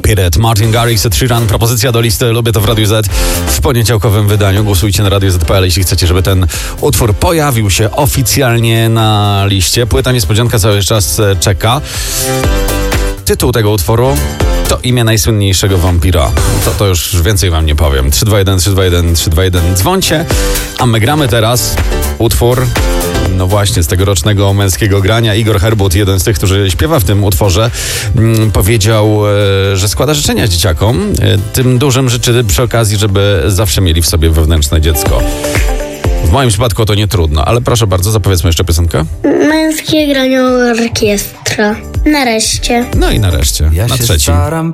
It. Martin Garrix, Ed Sheeran, propozycja do listy Lubię to w Radiu Z w poniedziałkowym wydaniu. Głosujcie na Radio Z.pl, jeśli chcecie, żeby ten utwór pojawił się oficjalnie na liście. Płyta niespodzianka cały czas czeka. Tytuł tego utworu to imię najsłynniejszego wampira. To już więcej wam nie powiem. 321, 321, 321. Dzwońcie, a my gramy teraz utwór, no właśnie, z tegorocznego męskiego grania. Igor Herbut, jeden z tych, którzy śpiewa w tym utworze, powiedział, że składa życzenia dzieciakom. Tym dużym życzy przy okazji, żeby zawsze mieli w sobie wewnętrzne dziecko. W moim przypadku to nie trudno, ale proszę bardzo, zapowiedzmy jeszcze piosenkę. Męskie granie orkiestra. Nareszcie. No i nareszcie, na trzecim.